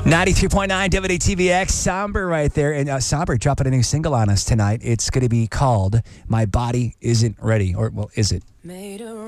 92.9 WTVX, Somber right there. And Somber dropping a new single on us tonight. It's going to be called My Body Isn't Ready. Or, well, is it?